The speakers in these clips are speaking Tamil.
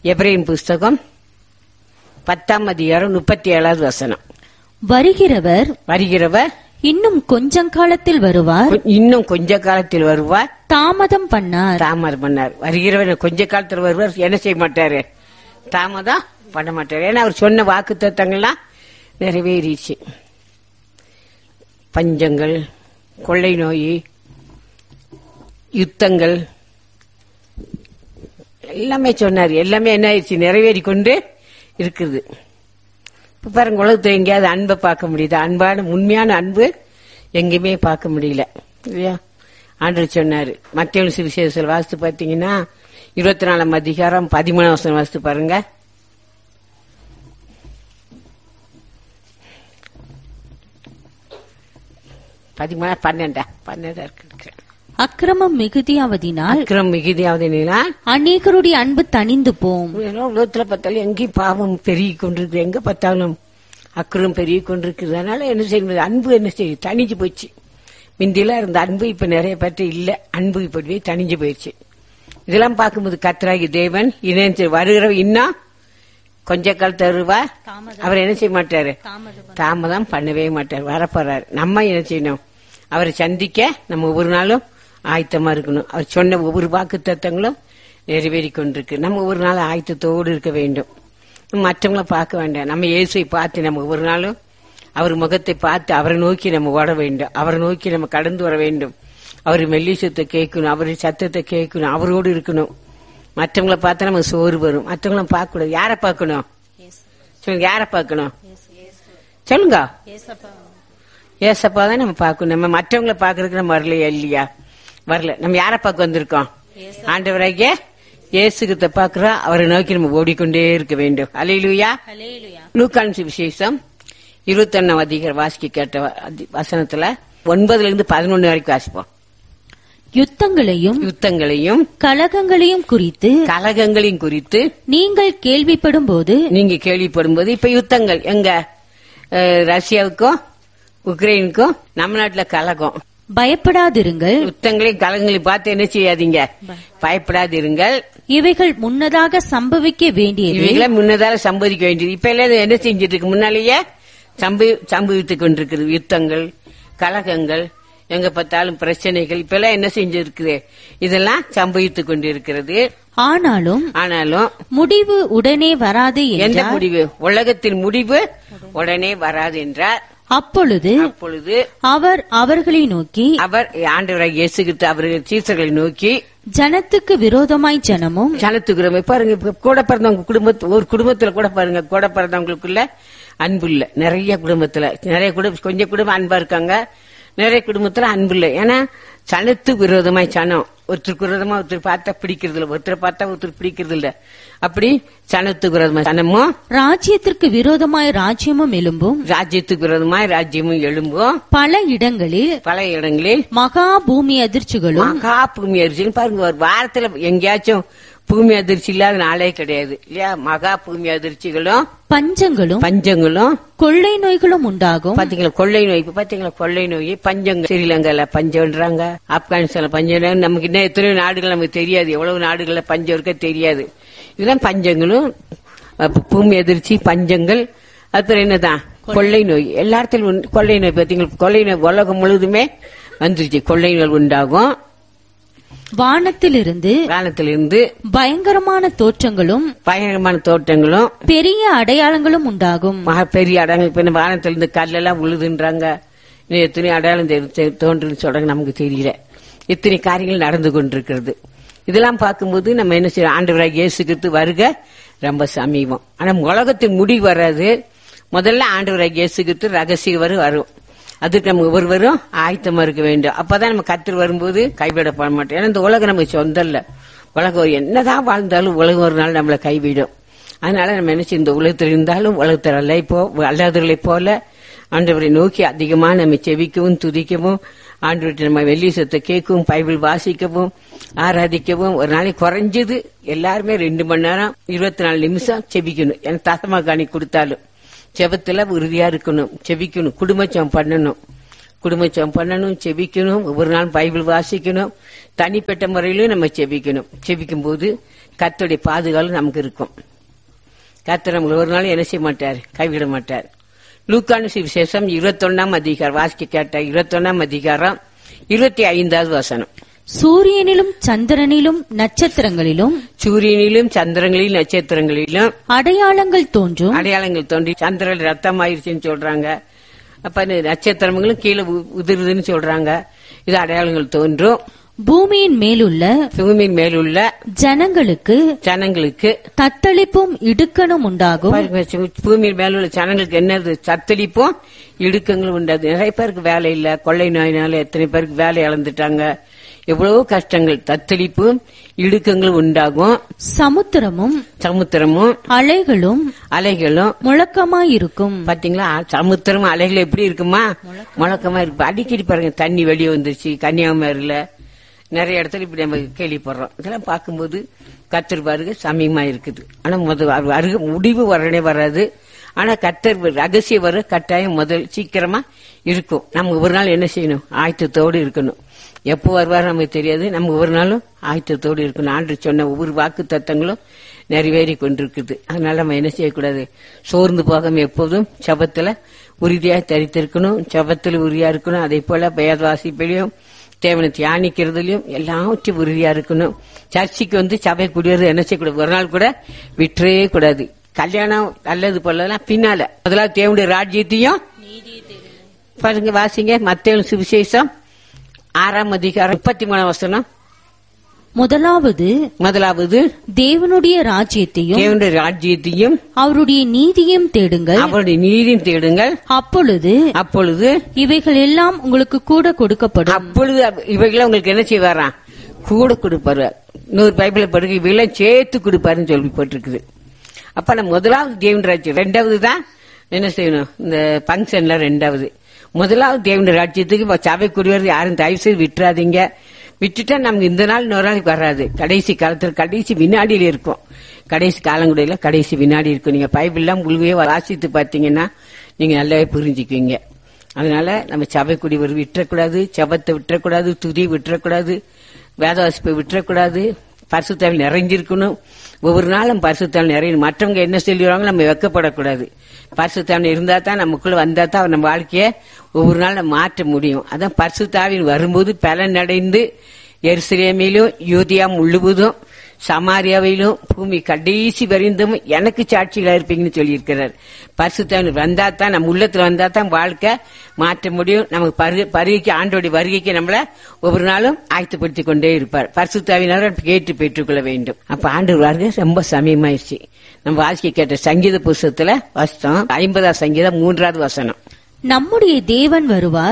எபிரேயர் புஸ்தகம் 10:37 வருகிறவர் இன்னும் கொஞ்ச காலத்தில் வருவார், தாமதம் பண்ணார். வருகிறவர் கொஞ்ச காலத்தில் வருவார், என்ன செய்ய மாட்டாரு, தாமதம் பண்ண மாட்டாரு. ஏன்னா அவர் சொன்ன வாக்கு தத்தங்கள்லாம் நிறைவேறிச்சு. பஞ்சங்கள், கொள்ளை நோய், யுத்தங்கள் எல்லாமே சொன்னார். எல்லாமே என்ன ஆயிடுச்சு, நிறைவேறி கொண்டு இருக்குது. இப்ப பாருங்க, உலகத்துல எங்கேயாவது அன்பை பார்க்க முடியுது? அன்பான உண்மையான அன்பு எங்கேயுமே பார்க்க முடியல இல்லையா? ஆண்டவர் சொன்னாரு. மத்தேயு சுவிசேஷத்தில் வாசித்து பார்த்தீங்கன்னா 24 அதிகாரம் 13 வாசித்து பாருங்க. அக்கிரமம் மிகுதியாவதினால் அநேகருடைய அன்பு தணிந்து போம். உலகத்துல பார்த்தாலும் எங்கேயும் பாவம் பெருகி கொண்டிருக்கு, எங்க பார்த்தாலும் அக்கிரம் பெருகி கொண்டிருக்கிறது. அதனால என்ன செய்யுது, அன்பு என்ன செய்யுது, தணிஞ்சு போச்சு. முந்தியெல்லாம் இருந்த அன்பு இப்ப நிறைய பேர்ட்ட இல்ல, அன்பு இப்படி தணிஞ்சு போயிடுச்சு. இதெல்லாம் பார்க்கும்போது கர்த்தராகிய தேவன் இணைந்து வருகிற இன்னும் கொஞ்ச காலத்து வருவா, அவர் என்ன செய்ய மாட்டாரு, தாமதம் பண்ணவே மாட்டார், வரப்போறாரு. நம்ம என்ன செய்யணும், அவரை சந்திக்க நம்ம ஒவ்வொரு நாளும் ஆயத்தமா இருக்கணும். அவர் சொன்ன ஒவ்வொரு வாக்கு தத்தங்களும் நிறைவேறி கொண்டிருக்கு. நம்ம ஒவ்வொரு நாளும் ஆயத்தத்தோடு இருக்க வேண்டும். மற்றவங்களை பார்க்க வேண்டாம், நம்ம இயேசுவை பார்த்து நம்ம ஒவ்வொரு நாளும் அவர் முகத்தை பார்த்து அவரை நோக்கி நம்ம ஓட வேண்டும், அவரை நோக்கி நம்ம கடந்து வர வேண்டும். அவர் மெல்லிசத்தை கேட்கணும், அவருடைய சத்தத்தை கேட்கணும், அவரோடு இருக்கணும். மற்றவங்களை பார்த்தா நமக்கு சோறு வரும். மற்றவங்களை பார்க்க கூடாது. யாரை பார்க்கணும் சொல்லுங்க, யாரை பார்க்கணும் சொல்லுங்க, ஏசப்பா தான் நம்ம பார்க்கணும். நம்ம மற்றவங்களை பார்க்கறதுக்கு நம்ம வரலையா, இல்லையா? வரல. நம்ம யாரை பார்க்க வந்திருக்கோம், ஆண்டவராகிய இயேசுகிட்ட பார்க்கிறோம். அவரை நோக்கி நம்ம ஓடிக்கொண்டே இருக்க வேண்டும். அல்லேலூயா. லூக்கான் சுவிசேஷம் 21 அதிகாரம் வாசிக்க கேட்ட வசனத்துல 9-11 வரைக்கும் வாசிப்போம். யுத்தங்களையும் கலகங்களையும் குறித்து நீங்கள் கேள்விப்படும் போது இப்ப யுத்தங்கள் எங்க, ரஷ்யாவுக்கும் உக்ரைனுக்கும் நம்ம நாட்டுல கலகம். பயப்படாதிருங்கள். யுத்தங்களையும் கலகங்களையும் பார்த்து என்ன செய்யாதீங்க, பயப்படாதிருங்கள். இவைகள் முன்னதாக சம்பவிக்க வேண்டியது. இப்ப எல்லாம் என்ன செஞ்சிட்டு இருக்கு, முன்னாலேயே சம்பவித்துக் கொண்டிருக்கிறது. யுத்தங்கள், கலகங்கள், எங்க பார்த்தாலும் பிரச்சனைகள் இப்ப எல்லாம் என்ன செஞ்சிருக்குது, இதெல்லாம் சம்பவித்துக் கொண்டிருக்கிறது. ஆனாலும் முடிவு உடனே வராது. எந்த முடிவு? உலகத்தின் முடிவு உடனே வராது என்றார். அப்பொழுது அவர் அவர்களை நோக்கி, அவர் ஆண்டவராகிய இயேசு கிறிஸ்து அவர்கள் சீசர்களை நோக்கி, ஜனத்துக்கு விரோதமாய் ஜனத்துக்கு பாருங்க, கூட பிறந்தவங்க ஒரு குடும்பத்துல கூட பாருங்க, கூட பிறந்தவங்களுக்குள்ள அன்பு இல்ல. நிறைய குடும்பத்துல கொஞ்சம் குடும்பம் அன்பா இருக்காங்க, நிறைய குடும்பத்துல அன்பு இல்ல. ஏன்னா சனத்துக்கு விரோதமாய் சனம், ஒருத்தருக்கு விரோதமா ஒருத்தர் பார்த்தா பிடிக்கிறது இல்ல, ஒருத்தர் பார்த்தா ஒருத்தர் பிடிக்கிறது இல்ல. அப்படி சனத்துக்கு விரோதமாய் சனமும், ராஜ்யத்திற்கு விரோதமாய் ராஜ்யமும் எழும்பும், ராஜ்யத்துக்கு விரோதமாய் ராஜ்யமும் எழும்பும். பல இடங்களில் மகா பூமி அதிர்ச்சிகளும் பாருங்க. ஒரு வாரத்துல எங்கேயாச்சும் பூமி அதிர்ச்சி இல்லாத நாளே கிடையாது இல்லையா? மகா பூமி அதிர்ச்சிகளும், பஞ்சங்களும் கொள்ளை நோய்களும் உண்டாகும். பாத்தீங்களா கொள்ளை நோய்? இப்ப பாத்தீங்களா கொள்ளை நோய், பஞ்சங்கள். ஸ்ரீலங்கால பஞ்சம்ன்றாங்க, ஆப்கானிஸ்தான்ல பஞ்சம். நமக்கு இன்னும் எத்தனையோ நாடுகள் நமக்கு தெரியாது, எவ்வளவு நாடுகள்ல பஞ்சம் இருக்க தெரியாது. இதெல்லாம் பஞ்சங்களும், பூமி அதிர்ச்சி, பஞ்சங்கள். அப்புறம் என்னதான் கொள்ளை நோய். எல்லா இடத்திலும் கொள்ளை நோய். பாத்தீங்களா கொள்ளை நோய் உலகம் முழுவதுமே வந்துருச்சு. கொள்ளை நோய் உண்டாகும். வானத்திலிருந்து பயங்கரமான தோற்றங்களும் பெரிய அடையாளங்களும் உண்டாகும். பெரிய அடையாளங்கள் வானத்திலிருந்து கல்லெல்லாம் உழுதுன்றாங்க. எத்தனை அடையாளம் தோன்றுன்னு சொல்றாங்க, நமக்கு தெரியல. இத்தனை காரியங்கள் நடந்து கொண்டிருக்கிறது. இதெல்லாம் பார்க்கும்போது நம்ம என்ன செய்யறோம், ஆண்டவராகிய இயேசு கிறிஸ்து வருக ரொம்ப சமீபம். ஆனா உலகத்தின் முடிவு வராது. முதல்ல ஆண்டவராகிய இயேசு கிறிஸ்து ரகசிய வரும். அதுக்கு நம்ம ஒவ்வொருவரும் ஆயத்தமா இருக்க வேண்டும். அப்பதான் நம்ம கர்த்தர் வரும்போது கைவிடப்பட மாட்டோம். ஏன்னா இந்த உலகம் நமக்கு சொந்தம் இல்ல. உலகம் என்னதான் வாழ்ந்தாலும் உலகம் ஒரு நாள் நம்மளை கைவிடும். அதனால நம்ம நினைச்சு இந்த உலகத்தில் இருந்தாலும் உலகத்தில் அல்லாதவர்களை போல ஆண்டவரை நோக்கி அதிகமா நம்ம செபிக்கவும் துதிக்கவும், ஆண்டவர்கிட்ட நம்ம வெள்ளிசத்தை கேட்கவும், பைபிள் வாசிக்கவும், ஆராதிக்கவும். ஒரு நாளைக்கு குறைஞ்சது எல்லாருமே 2 மணி நேரம் 24 நிமிஷம் செபிக்கணும். எனக்கு தசமா காணி கொடுத்தாலும் செபத்துல உறுதியா இருக்கணும், செபிக்கணும், குடும்ப ஜெபம் பண்ணணும். குடும்ப ஜெபம் பண்ணணும், செபிக்கணும், ஒவ்வொரு நாளும் பைபிள் வாசிக்கணும், தனிப்பட்ட முறையிலும் நம்ம செபிக்கணும். செபிக்கும் போது கர்த்தருடைய பாதுகாவல் நமக்கு இருக்கும். கர்த்தர் நம்மள ஒரு நாள் என்ன செய்ய மாட்டார், கைவிட மாட்டார். லூக்கானு சுவிசேஷம் 21 அதிகாரம் வாசிக்க கேட்ட 21 அதிகாரம் 25வது வசனம். சூரியனிலும் சந்திரனிலும் நட்சத்திரங்களிலும் அடையாளங்கள் தோன்றி சந்திரன் ரத்தம் ஆயிருச்சுன்னு சொல்றாங்க. அப்ப நட்சத்திரங்களும் கீழே உதிருதுன்னு சொல்றாங்க. இது அடையாளங்கள் தோன்றும். பூமியின் மேலுள்ள ஜனங்களுக்கு தத்தளிப்பும் இடுக்கணும் உண்டாகும். பூமியின் மேலுள்ள ஜனங்களுக்கு என்னது? தத்தளிப்பும் இடுக்கங்களும் உண்டாது. நிறைய பேருக்கு வேலை இல்ல, கொள்ளை நோயினால எத்தனை பேருக்கு வேலை இழந்துட்டாங்க. எவ்வளவு கஷ்டங்கள், தத்தளிப்பும் இடுக்கங்களும் உண்டாகும். சமுத்திரமும் அலைகளும் முழக்கமாயிருக்கும். பாத்தீங்களா, சமுத்திரம் அலைகள் எப்படி இருக்குமா? முழக்கமா இருக்கு. அடிக்கடி பாருங்க, தண்ணி வெளியே வந்துருச்சு. கன்னியாகுமரியில நிறைய இடத்துல இப்படி நம்ம கேள்விப்படுறோம். இதெல்லாம் பார்க்கும்போது கர்த்தர் பாருங்க சமயமா இருக்குது. ஆனா முடிவு வரனே வராது. ஆனா கர்த்தர் ரகசிய வர கட்டாயம் முதல் சீக்கிரமா இருக்கும். நம்ம ஒரு நாள் என்ன செய்யணும்? ஆயத்தத்தோடு இருக்கணும். எப்போ வருவார் நமக்கு தெரியாது. நம்ம ஒரு நாளும் ஆயத்தத்தோடு இருக்கணும். ஆண்டு சொன்ன ஒவ்வொரு வாக்கு தத்தங்களும் நிறைவேறி கொண்டிருக்குது. அதனால நம்ம என்ன செய்யக்கூடாது? சோர்ந்து போகாம எப்போதும் ஜெபத்துல உறுதியா தரித்திருக்கணும். ஜெபத்துல உறுதியா இருக்கணும். அதே போல வேத வாசிப்பிலையும் தேவனை தியானிக்கிறதுலயும் எல்லாவற்றையும் உறுதியா இருக்கணும். சர்ச்சைக்கு வந்து சபை குடியேறது என்ன செய்யக்கூடாது? ஒரு நாள் கூட விட்டுறே கூடாது. கல்யாணம் நல்லது போலாம் பின்னால முதலாவது தேவனுடைய ராஜ்யத்தையும் பாருங்க. வாசிங்க மத்தேயு சுவிசேஷம் 6 அதிகாரம் 33 வசனம். முதலாவது தேவனுடைய ராஜ்யத்தையும் அவருடைய நீதியும் தேடுங்கள். அப்பொழுது இவைகள் எல்லாம் உங்களுக்கு கூட கொடுக்கப்படும். அப்பொழுது இவைகளை உங்களுக்கு என்ன செய்வாராம்? கூட கொடுப்பாரு. இன்னொரு பைபிளை படுக்க இவையெல்லாம் சேர்த்து கொடுப்பாருன்னு சொல்லி போட்டிருக்குது. அப்ப நம்ம முதலாவது தேவன் ராஜ்யம், ரெண்டாவது தான் என்ன செய்யணும்? இந்த பங்கன்ல ரெண்டாவது. முதலாவது தேவன் ராஜ்யத்துக்கு சபை குடிவரது யாரும் தயவு செய்து விட்டுறாதீங்க. விட்டுட்டா நமக்கு இந்த நாள் இன்னொரு நாளைக்கு வராது. கடைசி காலத்துல கடைசி வினாடியில இருக்கும். கடைசி காலங்குடையில கடைசி வினாடி இருக்கும். நீங்க பைபிள்லாம் முழுமையே வாசித்து பாத்தீங்கன்னா நீங்க நல்லாவே புரிஞ்சுக்குவீங்க. அதனால நம்ம சபை குடிவரது விட்டுறக்கூடாது, ஜெபத்தை விட்டுறக்கூடாது, துதி விட்டுறக்கூடாது, வேதவாசிப்பை விட்டுறக்கூடாது. பரிசுத்தாவில் நிறைஞ்சிருக்கணும். ஒவ்வொரு நாளும் பரிசுத்தாவில் நிறையணும். மற்றவங்க என்ன சொல்லிடுவாங்க நம்ம வெக்கப்படக்கூடாது. பரிசுத்தாவில் இருந்தா தான் நமக்குள்ள வந்தா தான் நம்ம வாழ்க்கைய ஒவ்வொரு நாள் நம்ம மாற்ற முடியும். அதான் பரிசுத்தாவில் வரும்போது பலன் அடைந்து எருசலேமிலும் யூதியா முழுவதும் சமாரியாவிலும் பூமி கடைசி வரைந்தும் எனக்கு சாட்சிகளா இருப்பீங்கன்னு சொல்லி இருக்கிறார். பரிசுத்தாவில் வந்தா தான் நம்ம உள்ளத்துல வந்தா தான் வாழ்க்கை மாற்ற முடியும். நமக்கு வருகைக்கு ஆண்டோடைய வருகைக்கு நம்மள ஒவ்வொரு நாளும் ஆயத்தப்படுத்திக் கொண்டே இருப்பார். பரிசுத்தாவினர் கேட்டு பெற்றுக்கொள்ள வேண்டும். அப்ப ஆண்டு வருகை ரொம்ப சமயமாயிருச்சு. நம்ம வாசிக்க கேட்ட சங்கீத புஸ்தகத்துல வசனம் 50 சங்கீதம் 3வது வசனம். நம்முடைய தேவன்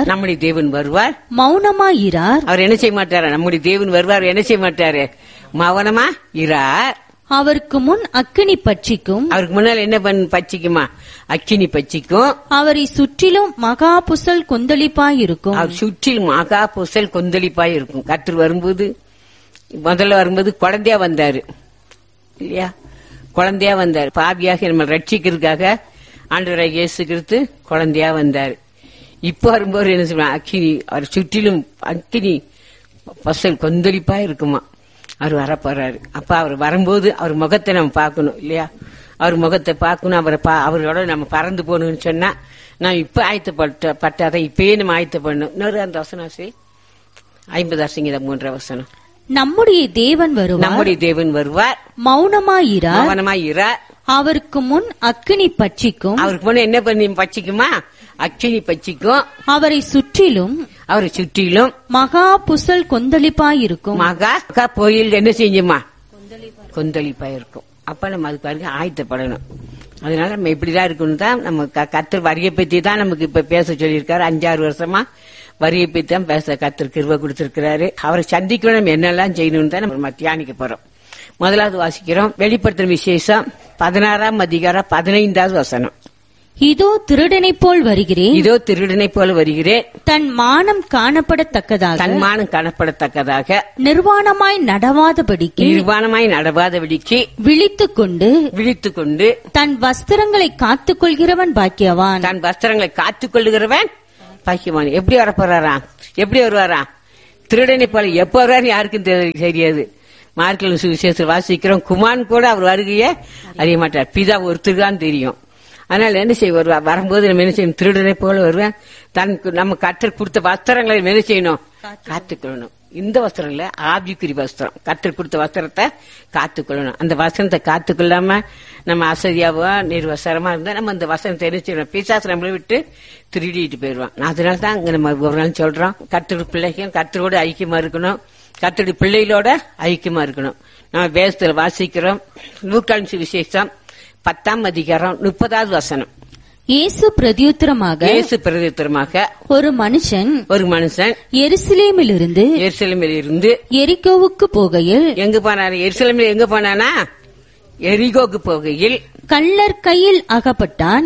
வருவார் மௌனமாயிரார். அவர் என்ன செய்ய மாட்டாரு? நம்முடைய தேவன் வருவார், என்ன செய்ய மாட்டாரு? மௌனமா இரார். அவருக்கு முன் அக்கினி பட்சிக்கும். அவருக்கு முன்னால் என்ன பட்சிக்குமா? அக்கினி பட்சிக்கும். அவரை சுற்றிலும் மகா புசல் கொந்தளிப்பாயிருக்கும். அவர் சுற்றிலும் மகா புசல் கொந்தளிப்பாயிருக்கும். கர்த்தர் வரும்போது முதல்ல வரும்போது குழந்தையா வந்தாரு இல்லையா? குழந்தையா வந்தாரு. பாவியாக நம்ம ரட்சிக்கிறதுக்காக ஆண்டவராகிய இயேசு கிறிஸ்து குழந்தையா வந்தாரு. இப்ப வரும்போது என்ன சொல்றாங்க? அக்கினி, அவர் சுற்றிலும் அக்கினி பசல் கொந்தளிப்பா இருக்குமா. அவர் வரப்போறாரு. அப்ப அவர் வரும்போது அவர் முகத்தை நம்ம பார்க்கணும் இல்லையா? அவர் முகத்தை பார்க்கணும். அவரோட நம்ம பறந்து போகணும்னு சொன்னா நான் இப்ப ஆயத்தப்பட்டாதான் இப்பயே நம்ம ஆயத்தப்படணும். இன்னொரு அந்த வசனம் 50 சங்கீதம் 3 வசனம். நம்முடைய தேவன் வருவார் மௌனமாயிரார். அவருக்கு முன் அக்கினி பட்சிக்கும். அவருக்கு முன்ன என்ன பண்ணி பட்சிக்குமா? அக்கினி பட்சிக்கும். அவரை சுற்றிலும் மகா புசல் கொந்தளிப்பாயிருக்கும். மகா கோயில் என்ன செஞ்சுமா? கொந்தளிப்பாயிருக்கும். அப்ப நம்ம அதுக்கு பாருங்க ஆயத்தப்படணும். அதனால நம்ம இப்படிதான் இருக்கணும் தான். நம்ம கர்த்தர் வருகை பத்தி தான் நமக்கு இப்ப பேச சொல்லியிருக்காரு. 5-6 வருஷமா வருகை பத்தி தான் பேச கர்த்தர் கிருபை கொடுத்திருக்கிறாரு. அவரை சந்திக்கணும் நம்ம என்னெல்லாம் செய்யணும்னு தான் நம்ம தியானிக்க போறோம். முதலாவது வாசிக்கிறோம் வெளிப்படுத்தும் விசேஷம் 16 அதிகாரம் 15வது வசனம். இதோ திருடனைப் போல் வருகிறேன். தன் மானம் காணப்படத்தக்கதாக நிர்வாணமாய் நடவாதபடிக்கு விழித்துக்கொண்டு தன் வஸ்திரங்களை காத்துக் கொள்கிறவன் பாக்கியவான். தன் வஸ்திரங்களை காத்துக் கொள்ளுகிறவன் பாக்கியவான். எப்படி வரப்போறாராம்? எப்படி வருவாராம்? திருடனை போல. எப்ப வருவாரு யாருக்கும் தெரியாது. மார்க்கில் சுவிசேஷம் வாசிக்கிறோம், குமான் கூட அவர் வருகையே அறிய மாட்டார், பிதா ஒருத்தருதான் தெரியும். அதனால என்ன செய்ய வருவார்? வரும்போது நம்ம என்ன செய்யணும்? திருடனை போல வருவேன். நம்ம கர்த்தர் கொடுத்த வஸ்திரங்களை என்ன செய்யணும்? காத்துக்கொள்ளணும். இந்த வஸ்திரம் இல்ல, ஆவிக்குரிய வஸ்திரம். கர்த்தர் கொடுத்த வஸ்திரத்தை காத்துக்கொள்ளணும். அந்த வஸ்திரத்தை காத்துக்கொள்ளாம நம்ம அசதியாவோ நிர்வசரமா இருந்தா நம்ம அந்த வஸ்திரத்தை என்ன செய்யணும்? பிசாசு நம்மளை விட்டு திருடிட்டு போயிடுவான். அதனாலதான் இங்க நம்ம ஒரு நாள் சொல்றோம், கர்த்தருடைய பிள்ளைகள் கர்த்தரோட ஐக்கியமா இருக்கணும், கர்த்தருடைய பிள்ளைகளோட ஐக்கியமா இருக்கணும். நம்ம வேதத்துல வாசிக்கிறோம், லூக்கான் சுவிசேஷம் 10ஆம் அதிகாரம் 30வது வசனம். இயேசு பிரதியுத்தரமாக ஒரு மனுஷன் எருசலேமிலிருந்து எரிகோவுக்கு போகையில் எங்க போனாரு? எருசலேமில் எங்க போனானா? எரிகோவுக்கு போகையில் கள்ளர் கையில் அகப்பட்டான்.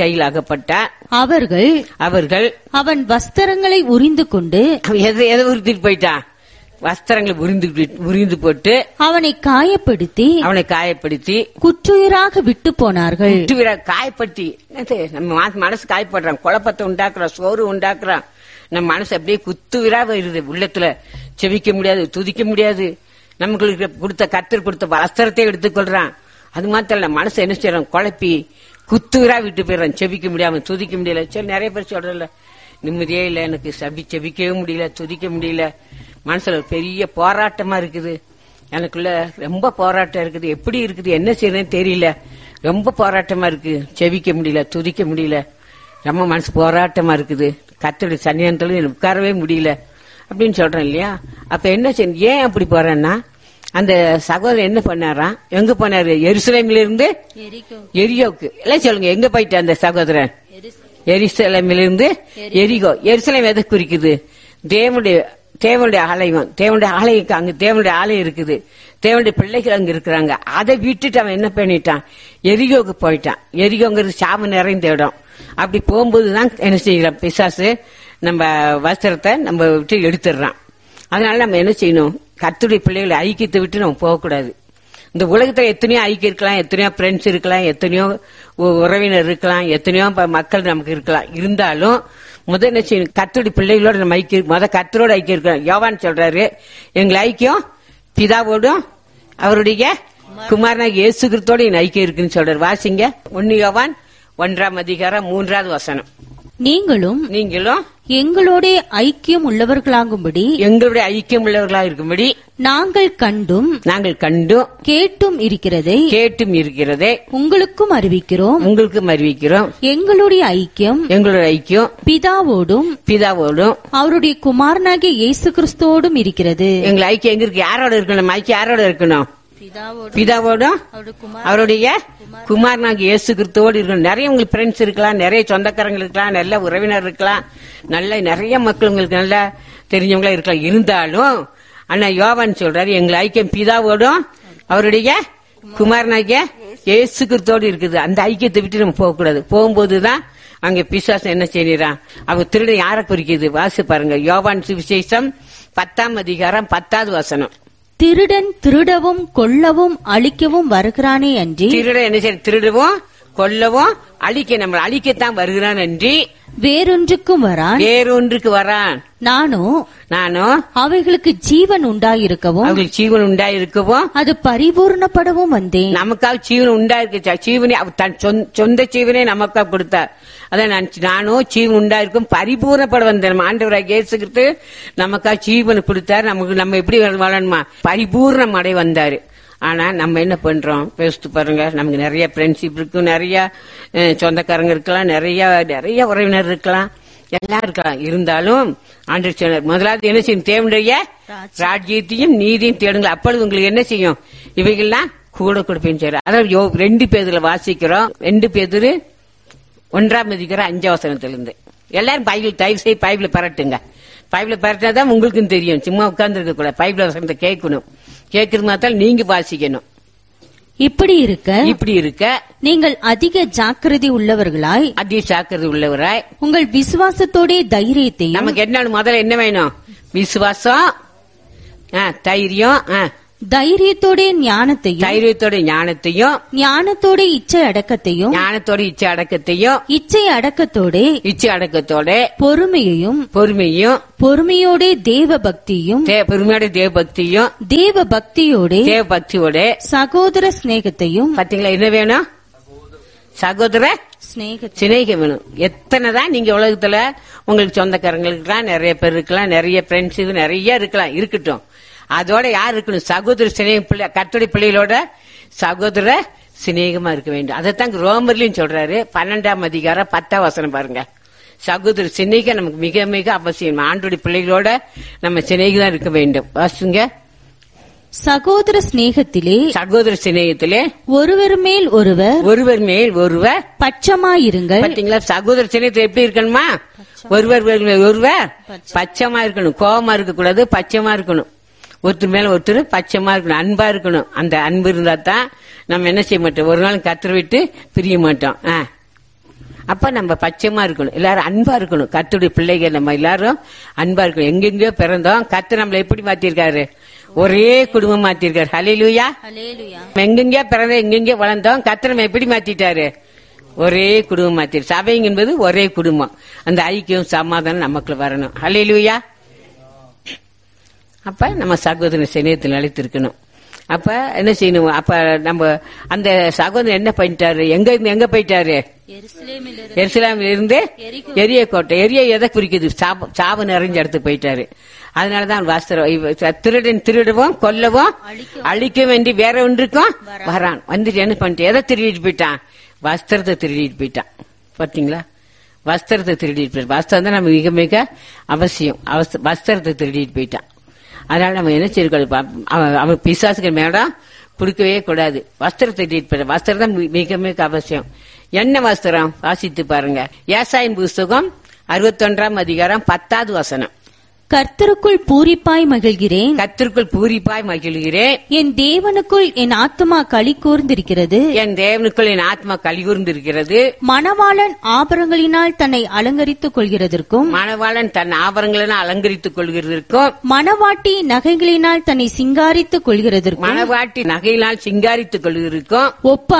அவர்கள் அவன் வஸ்திரங்களை உரிந்து கொண்டு எதை உறுத்திட்டு போயிட்டான்? வஸ்திரங்களை உரிந்து போட்டு அவனை காயப்படுத்தி குற்றுயிராக விட்டு போனார்கள். காயப்படுத்தி நம்ம மனசு காயப்படுறான், குழப்பத்தை உண்டாக்குறான், சோறு உண்டாக்குறான். நம்ம மனசு அப்படியே குத்துவிரா வருது. உள்ளத்துல செவிக்க முடியாது, துதிக்க முடியாது. நமக்கு கொடுத்த கர்த்தர் கொடுத்த வஸ்திரத்தை எடுத்துக்கொள்றான். அது மாத்திரம் இல்ல, மனசு என்ன செய்யறான்? குழப்பி குத்துவிரா விட்டு போயிடறான். செவிக்க முடியாம, துதிக்க முடியல. சரி, நிறைய பேர் சொல்றல, நிம்மதியே இல்ல, எனக்கு செவிக்கவே முடியல, துதிக்க முடியல. மனசுல பெரிய போராட்டமா இருக்குது, எனக்குள்ள ரொம்ப போராட்டம் இருக்குது. எப்படி இருக்குது, என்ன செய்யறேன்னு தெரியல, ரொம்ப போராட்டமா இருக்கு, செவிக்க முடியல, துதிக்க முடியல, ரொம்ப மனசு போராட்டமா இருக்குது, கர்த்தருடைய சன்னிதானத்துல உட்காரவே முடியல அப்படின்னு சொல்றேன் இல்லையா? அப்ப என்ன செய்ய? ஏன் அப்படி போறேன்னா, அந்த சகோதரர் என்ன பண்ணாராம்? எங்க போனாரு? எருசலேமில இருந்து எரிகோக்கு. எல்லாம் சொல்லுங்க, எங்க போயிட்டு அந்த சகோதரன்? எருசலேமிலிருந்து எரிகோ. எருசலேம் எதை குறிக்குது? தேவனுடைய ஆலயம். தேவனுடைய ஆலயம், அங்க தேவனுடைய ஆலயம் இருக்குது, தேவனுடைய பிள்ளைகள் அங்க இருக்கிறாங்க. அதை விட்டுட்டு அவன் என்ன பண்ணிட்டான்? எரிகோக்கு போயிட்டான். எரிகோங்கிறது சாபம் நிறைந்த இடம். அப்படி போகும்போதுதான் என்ன செய்யலாம்? பிசாசு நம்ம வஸ்திரத்தை நம்ம விட்டு எடுத்துடுறான். அதனால நம்ம என்ன செய்யணும்? கர்த்தருடைய பிள்ளைகளை ஐக்கியத்தை விட்டு நம்ம போகக்கூடாது. இந்த உலகத்துல எத்தனையோ ஐக்கியம் இருக்கலாம், எத்தனையோ ஃப்ரெண்ட்ஸ் இருக்கலாம், எத்தனையோ உறவினர் இருக்கலாம், எத்தனையோ மக்கள் நமக்கு இருக்கலாம். இருந்தாலும் முதல் என்ன செய்யணும்? கர்த்தருடைய பிள்ளைகளோட நம்ம ஐக்கியம், கர்த்தரோட ஐக்கியம் இருக்கலாம். யோவான் சொல்றாரு, எங்களை ஐக்கியம் பிதாவோடும் அவருடைய குமாரனாகிய இயேசு கிறிஸ்துவோட என் ஐக்கியம் இருக்குன்னு சொல்றாரு. வாசிங்க 1 யோவான் 1ஆம் அதிகாரம் 3வது வசனம். நீங்களும் எங்களோட ஐக்கியம் உள்ளவர்களாகும்படி நாங்கள் கண்டும் கேட்டும் இருக்கிறதை உங்களுக்கும் அறிவிக்கிறோம். எங்களுடைய ஐக்கியம் பிதாவோடும் அவருடைய குமாரனாகிய இயேசு கிறிஸ்துவோடும் இருக்கிறது. எங்கள் ஐக்கியம் எங்க இருக்கு? யாரோட இருக்கணும்? நம்ம ஐக்கியம் யாரோட இருக்கணும்? பிதாவோடும் அவருடைய குமாரனாகிய இயேசு கிறிஸ்துவோடு இருக்கணும். நிறைய உங்களுக்கு ஃப்ரெண்ட்ஸ் இருக்கலாம், நிறைய சொந்தக்காரங்க இருக்கலாம், நல்ல உறவினர் இருக்கலாம், நல்ல நிறைய மக்கள் உங்களுக்கு நல்லா தெரிஞ்சவங்களா இருக்கலாம். இருந்தாலும் அண்ணா யோவான் சொல்றாரு, எங்கள் ஐக்கியம் பிதாவோடும் அவருடைய குமாரனாகிய இயேசு கிறிஸ்துவோடு இருக்குது. அந்த ஐக்கியத்தை விட்டு நம்ம போகக்கூடாது. போகும்போதுதான் அங்க பிசாசு என்ன செய்யறான்? அவங்க திருட யாரை குறிக்குது? வாசி பாருங்க, யோவான் சுவிசேஷம் 10ஆம் அதிகாரம் 10வது வசனம். திருடன் திருடவும் கொல்லவும் அழிக்கவும் வருகிறானே அன்றி. திருடன் என்ன செய்ய? திருடவும் கொல்லவும் அழிக்க, நம்ம அழிக்கத்தான் வருகிறான் அன்றி வேறொன்றுக்கு வரான். நானோ அவைகளுக்கு ஜீவன் உண்டாயிருக்கவும் அது பரிபூர்ணப்படவும் வந்தேன். நமக்காக ஜீவன் உண்டாயிருக்க, ஜீவனை தன் சொந்த ஜீவனை நமக்காக கொடுத்தார். அதான் நானோ ஜீவன் உண்டாயிருக்கும் பரிபூர்ணப்பட வந்தேன். ஆண்டவராக இயேசு கிறிஸ்து நமக்காக ஜீவனை கொடுத்தார். நம்ம எப்படி வாழணுமா? பரிபூர்ணம் அடை வந்தாரு. ஆனா நம்ம என்ன பண்றோம்? பேசிட்டு பாருங்க, நமக்கு நிறைய ஃப்ரெண்ட்ஷிப் இருக்கு, நிறைய சொந்தக்காரங்க இருக்கலாம், நிறைய உறவினர் இருக்கலாம், எல்லாம் இருக்கலாம். இருந்தாலும் ஆண்டவர் சொன்னார், முதலாவது என்ன செய்யும்? தேவனுடைய ராஜ்யத்தையும் நீதியும் தேடுங்கள், அப்பொழுது உங்களுக்கு என்ன செய்யும்? இவைகள்லாம் கூட கொடுப்பேன்னு சொல்ற. அதாவது 2 பேதுல வாசிக்கிறோம். 2 பேதுரு 1ஆம் அதிகாரம் 5 வசனத்திலிருந்து. எல்லாரும் பைபிள் தயவு செய்து பைபிளை பரட்டுங்க. பைபிளை பரட்டினாதான் உங்களுக்கும் தெரியும். சும்மா உட்கார்ந்து இருக்க கூடாது, பைபிள் வசனத்தை கேட்கணும். கேட்கறது மாத்தால் நீங்க வாசிக்கணும். இப்படி இருக்க நீங்கள் அதிக ஜாக்கிரதை உள்ளவராய் உங்கள் விசுவாசத்தோட தைரியத்தையும். நமக்கு என்ன முதல்ல என்ன வேணும்? விசுவாசம், தைரியம், தைரியத்தோட ஞானத்தையும், தைரியத்தோட ஞானத்தையும், ஞானத்தோட இச்சை அடக்கத்தையும், ஞானத்தோட இச்சை அடக்கத்தையும், இச்சை அடக்கத்தோட இச்சை அடக்கத்தோட பொறுமையையும், பொறுமையும், பொறுமையோட தேவ பக்தியும், பொறுமையோட தேவ பக்தியும், தேவ பக்தியோட தேவ பக்தியோட சகோதர சிநேகத்தையும். பாத்தீங்களா? என்ன வேணும்? சகோதர சிநேகம் வேணும். எத்தனைதான் நீங்க உலகத்துல உங்களுக்கு சொந்தக்காரங்களுக்கு நிறைய பேர் இருக்கலாம், நிறைய ஃப்ரெண்ட்ஸ் நிறைய இருக்கலாம், இருக்கட்டும். அதோட யார் இருக்கணும்? சகோதர சிநேகம். கர்த்தருடைய பிள்ளைகளோட சகோதர சிநேகமா இருக்க வேண்டும். அதைத்தான் ரோமர்லயும் சொல்றாரு, 12ஆம் அதிகாரம் 10ஆம் வசனம் பாருங்க. சகோதர சிநேகம் நமக்கு மிக மிக அவசியம். ஆண்டோடைய பிள்ளைகளோட நம்ம சிநேகம் இருக்க வேண்டும். வாசுங்க. சகோதர சிநேகத்திலே, சகோதர சிநேகத்திலே ஒருவர் மேல் ஒருவர், ஒருவர் மேல் ஒருவர் பட்சமாயிருங்கள். பாத்தீங்களா? சகோதர சிநேகத்தில் எப்படி இருக்கணுமா? ஒருவர் ஒருவர் பட்சமா இருக்கணும். கோபமா இருக்க கூடாது, பட்சமா இருக்கணும். ஒருத்தர் மேல ஒருத்தர் பட்சமா இருக்கணும், அன்பா இருக்கணும். அந்த அன்பு இருந்தா தான் நம்ம என்ன செய்ய மாட்டோம், ஒரு நாள் கத்தரை விட்டு பிரிய மாட்டோம். அப்ப நம்ம பட்சமா இருக்கணும், எல்லாரும் அன்பா இருக்கணும். கர்த்தருடைய பிள்ளைகள் நம்ம எல்லாரும் அன்பா இருக்கணும். எங்கெங்கயோ பிறந்தோம், கர்த்தர் நம்மள எப்படி மாத்திருக்காரு? ஒரே குடும்பம் மாத்திருக்காரு. ஹல்லேலூயா. எங்கெங்கயோ பிறந்தோம், எங்கெங்கயோ வளர்ந்தோம், கர்த்தர் நம்ம எப்படி மாத்திட்டாரு? ஒரே குடும்பம் மாத்திரு. சபை என்பது ஒரே குடும்பம். அந்த ஐக்கியம் சமாதானம் நமக்குள்ள வரணும். ஹல்லேலூயா. அப்ப நம்ம சகோதர சிநேகத்தில் நிலைத்திருக்கணும். அப்ப என்ன செய்யணும்? அப்ப நம்ம அந்த சகோதரன் என்ன பண்ணிட்டாரு? எங்க போயிட்டாரு? எருசலேமில் இருந்து எரிய கோட்டை. எரிய எதை குறிக்குது? சாவு நிறைஞ்ச இடத்துக்கு போயிட்டாரு. அதனாலதான் வாஸ்தவம், திருடன் திருடவும் கொல்லவும் அழிக்க வேண்டி வேற ஒன்றுக்கும் வரான். வந்துட்டு என்ன பண்ணிட்டு எதை திருடிட்டு போயிட்டான்? வஸ்திரத்தை திருடிட்டு போயிட்டான். பாத்தீங்களா? வஸ்திரத்தை திருடிட்டு போயிட்டான். வஸ்திரம் தான் நம்ம மிக மிக அவசியம். வஸ்திரத்தை திருடிட்டு போயிட்டான். அதனால நம்ம என்ன செய்யக்கூடாது? அவன் பிசாசுகள் மேடம் கொடுக்கவே கூடாது. வஸ்திரத்தை திருடிட்டு போயிட்டான். வஸ்திரம் தான் மிக மிக அவசியம். என்ன வஸ்திரம்? வாசித்து பாருங்க. ஏசாயின் புஸ்தகம் 61ஆம் அதிகாரம் 10வது வசனம். கர்த்தருக்குள் பூரிப்பாய் மகிழ்கிறேன், கர்த்தருக்குள் பூரிப்பாய் மகிழ்கிறேன், என் தேவனுக்குள் என் ஆத்மா களி கூர்ந்திருக்கிறது, என் தேவனுக்குள் என் ஆத்மா களி கூர்ந்திருக்கிறது. மணவாளன் ஆபரணங்களினால் தன்னை அலங்கரித்துக் கொள்கிறதற்கும், மணவாளன் தன் ஆபரணங்களினால் அலங்கரித்துக் கொள்கிறதற்கும், மணவாட்டி நகைகளினால் தன்னை சிங்காரித்துக் கொள்கிறதற்கும், மணவாட்டி நகையினால் சிங்காரித்துக் கொள்கிறதற்கும்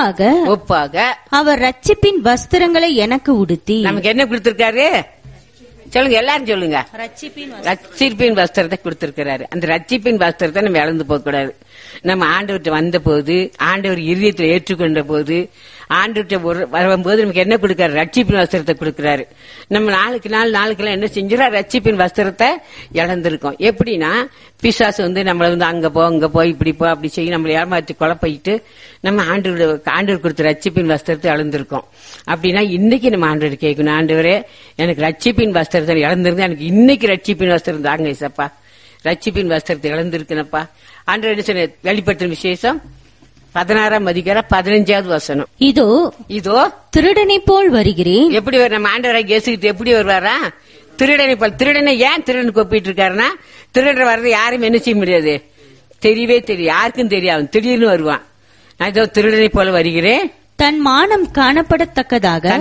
ஒப்பாக அவர் ரட்சிப்பின் வஸ்திரங்களை எனக்கு உடுத்தி. நமக்கு என்ன கொடுத்திருக்காரு? சொல்லுங்க, எல்லாரும் சொல்லுங்க. ரட்சிப்பின் வஸ்திரத்தை கொடுத்திருக்கிறாரு. அந்த ரட்சிப்பின் வஸ்திரத்தை நம்ம இழந்து போக கூடாது. நம்ம ஆண்டவர்கிட்ட வந்த போது, ஆண்டவர் இருதயத்தில் ஏற்றுக்கொண்ட போது, ஆண்டவர்கிட்ட வரும்போது நமக்கு என்ன கொடுக்கிறாரு? ரட்சிப்பின் வஸ்திரத்தை கொடுக்கிறாரு. நம்ம நாளுக்கு நாள் என்ன செஞ்சிடும்? ரட்சிப்பின் வஸ்திரத்தை இழந்திருக்கோம். எப்படின்னா, பிசாசு நம்மள அங்க போ இப்படி போ அப்படி செய்ய நம்மளை ஏமாற்றி குழப்பிட்டு நம்ம ஆண்டவர் கொடுத்த ரட்சிப்பின் வஸ்திரத்தை இழந்திருக்கோம். அப்படின்னா இன்னைக்கு நம்ம ஆண்டவர் கேட்கணும், ஆண்டவரே எனக்கு ரட்சிப்பின் வஸ்திரத்தை இழந்திருந்தா எனக்கு இன்னைக்கு ரட்சிப்பின் வஸ்திரம் தாங்க ஏசப்பா. ரட்சிப்பின் வஸ்திரத்தை இழந்திருக்கேனப்பா. ஆண்டவர் என்ன சொன்ன? வெளிப்படுத்தும் விசேஷம் 16ஆம் அதிகாரம் 15வது வசனம். இதோ திருடனை போல் வருகிறேன். எப்படி நம்ம ஆண்டவராக இயேசுகிட்ட எப்படி வருவாரா? திருடனை போல். திருடனை ஏன் திருடனுக்கு ஒப்பிட்டு இருக்காருன்னா, திருடர் வர்றது யாரும் என்ன செய்ய முடியாது, தெரியவே தெரியும், யாருக்கும் தெரியாது. திடீர்னு வருவான். நான் இதோ திருடனை போல வருகிறேன், தன் மானம் காணப்படத்தக்கதாக